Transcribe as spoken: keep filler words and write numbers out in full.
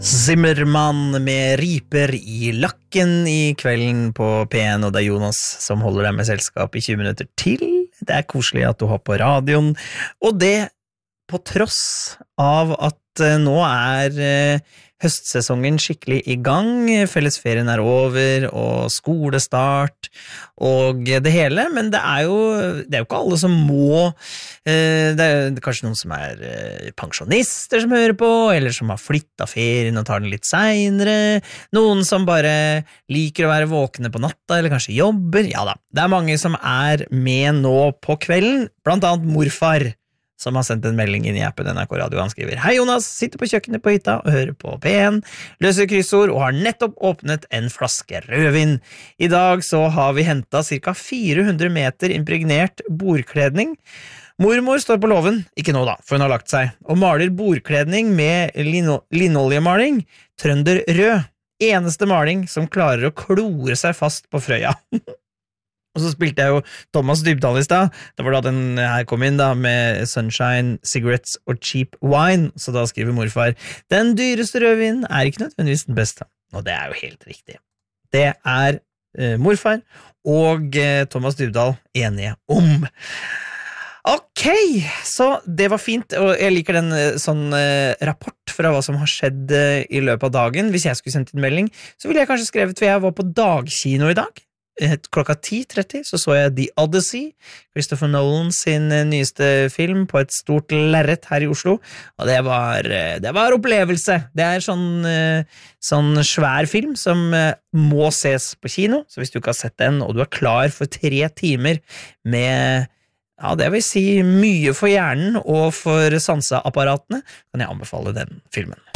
Zimmermann med riper i lakken i kvelden på P en, og det er Jonas som holder deg med selskap i tjue minutter til. Det er koselig at du har på radioen, og det på tross av at nå er høstsesongen skikkelig i gang, fellesferien er over, og skolestart, og det hele, men det er jo, det er jo ikke alle som må, det er kanskje noen som er pensjonister som hører på, eller som har flyttet ferien og tar den litt senere, noen som bare liker å være våkne på natta, eller kanskje jobber, ja da, det er mange som er med nå på kvelden, blant annet morfar, som har sendt en melding inn i appen N R K Radio. Han skriver: Hei Jonas, sitter på kjøkkenet på hytta og hører på P en, løser kryssord og har nettopp åpnet en flaske rødvin. I dag så har vi hentet cirka fire hundre meter impregnert bordkledning. Mormor står på låven, ikke nå da, for hun har lagt seg, og maler bordkledning med lino- linoljemaling, trønder rød. Eneste maling som klarer å klore seg fast på frøya. Og så spilte jeg jo Thomas Dybdahl i sted. Det var da den her kom inn da, med Sunshine, Cigarettes og Cheap Wine. Så da skriver morfar: Den dyreste rødvinen er ikke nødvendigvis den beste. Og det er jo helt riktig. Det er eh, morfar og eh, Thomas Dybdahl enige om. Ok, så det var fint, og jeg liker den sånn eh, rapport fra hva som har skjedd eh, i løpet av dagen. Hvis jeg skulle sendt en melding, så ville jeg kanskje skrevet, for jeg var på dagkino i dag. Klokka ti tretti så så jeg The Odyssey, Christopher Nolan sin nyeste film, på et stort lerret her i Oslo, og det var, det var opplevelse. Det er sånn, sånn svær film som må ses på kino, så hvis du ikke har sett den, og du er klar for tre timer med, ja, det vil si mye for hjernen og for sanseapparatene, kan jeg anbefale den filmen.